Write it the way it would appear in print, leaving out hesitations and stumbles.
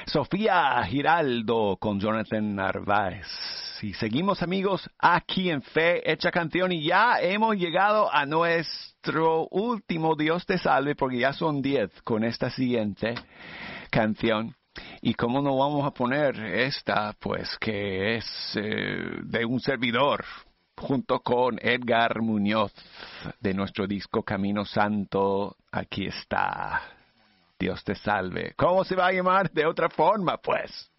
Sofía Giraldo con Jonathan Narváez. Y seguimos, amigos, aquí en Fe Hecha Canción, y ya hemos llegado a nuestro último Dios te salve, porque ya son 10 con esta siguiente canción. Y cómo no vamos a poner esta, pues que es de un servidor, junto con Edgar Muñoz, de nuestro disco Camino Santo. Aquí está, Dios te salve. ¿Cómo se va a llamar de otra forma, pues?